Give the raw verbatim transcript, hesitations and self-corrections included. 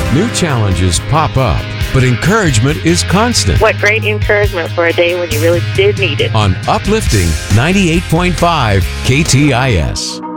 New challenges pop up, but encouragement is constant. What great encouragement for a day when you really did need it. On Uplifting ninety-eight point five K T I S.